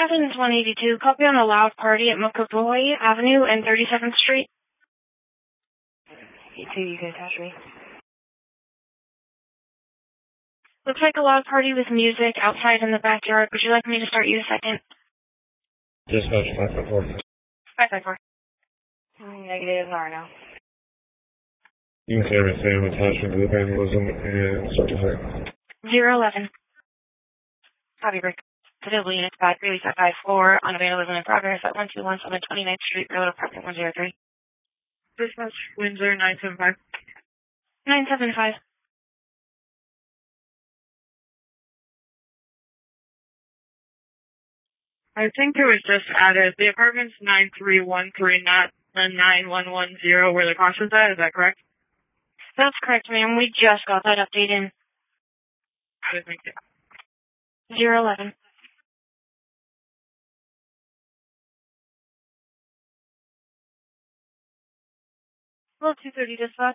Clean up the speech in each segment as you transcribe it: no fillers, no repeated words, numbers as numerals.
Athens 182, copy on a loud party at Mokopoi Avenue and 37th Street. 82, you can attach me. Looks like a loud party with music outside in the backyard. Would you like me to start you a second? Dispatch 554. 554. Negative, no. You can say everything attachment to the vandalism and start to say. 011. Copy break. Civil units by 3554 on a vandalism in progress at 121 Summit 29th Street, Railroad Apartment 103. Dispatch Windsor 975. 975. I think it was just added. The apartment's 9313, not the 9110 where the caution's at. Is that correct? That's correct, ma'am. We just got that update in. Thank you. 011. Well, 230 dispatch.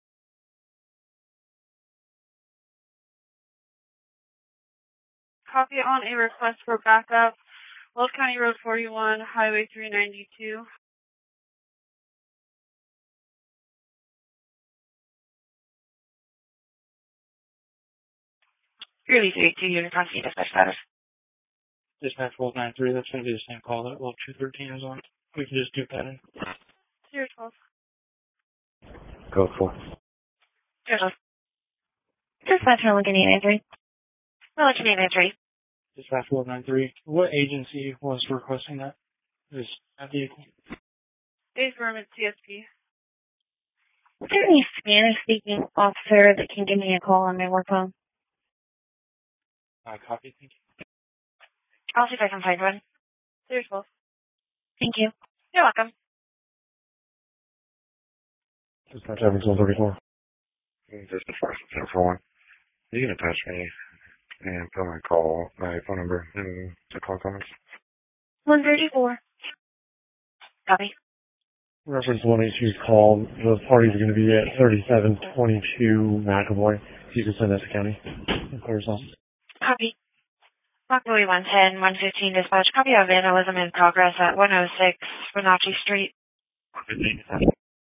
Copy on a request for backup. Weld County Road 41, Highway 392. Really 32 unit constant dispatch status. Dispatch Wolf 93, that's going to be the same call that Wolf 213 is on. We can just do that in. 012. Go for. 012. Dispatch Milligan 893. Milligan 893. Dispatch Wolf 93, what agency was requesting that? Is that vehicle? Dave Berman, CSP. Is there any Spanish-speaking officer that can give me a call on my work phone? Copy, thank you. I'll see if I can find one. 012. Thank you. You're welcome. Dispatch Evans 134. Dispatch 141. You can attach me and put my call, my phone number, and the call comments. 134. Copy. Reference 182's call. The parties are going to be at 3722 McAvoy. You can send that to county. Copy. McAvoy 110, 115 dispatch. Copy of vandalism in progress at 106 Wenatchee Street. 115.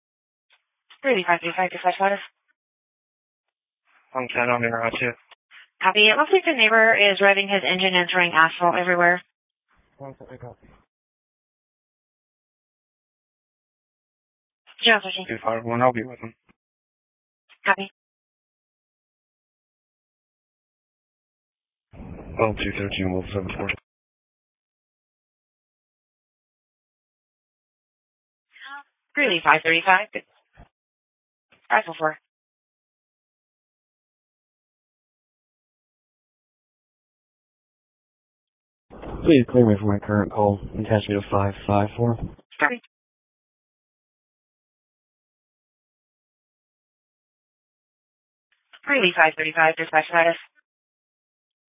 3535 dispatch status. 110 on the route too. Copy. It looks like the neighbor is revving his engine and throwing asphalt everywhere. 113 copy. 013. 251, I'll be with him. Copy. Well, 213 Wolf 74. Really 535. 544. Please clear me for my current call and attach me to 554. Copy. Really 535 dispatch status.